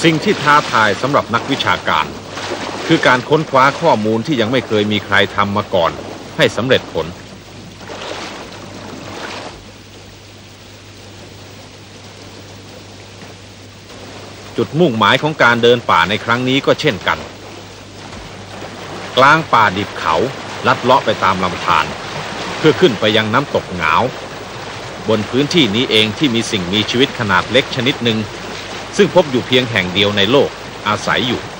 สิ่งที่ท้าทายสำหรับนักวิชาการคือการค้นคว้าข้อมูลที่ยังไม่เคยมีใครทำมาก่อนให้สำเร็จผลจุดมุ่งหมายของการเดินป่าในครั้งนี้ก็เช่นกันกลางป่าดิบเขาลัดเลาะไปตามลำธารเพื่อขึ้นไปยังน้ำตกหงาวบนพื้นที่นี้เองที่มีสิ่งมีชีวิตขนาดเล็กชนิดหนึ่งซึ่งพบอยู่เพียงแห่งเดียวในโลกอาศัยอยู่